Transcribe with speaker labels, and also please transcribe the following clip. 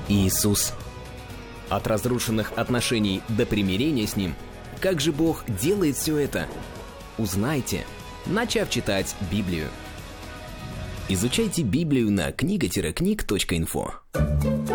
Speaker 1: Иисус. От разрушенных отношений до примирения с Ним. Как же Бог делает все это? Узнайте, начав читать Библию. Изучайте Библию на книга-книг.инфо.